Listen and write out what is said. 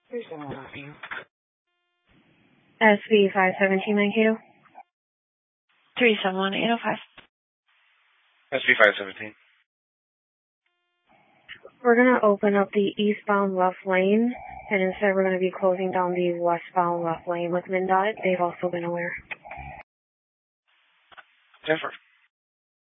SB 517 Mankato. 371805. SB 517. We're going to open up the eastbound left lane, and instead we're going to be closing down the westbound left lane with MnDOT. They've also been aware. 10-4.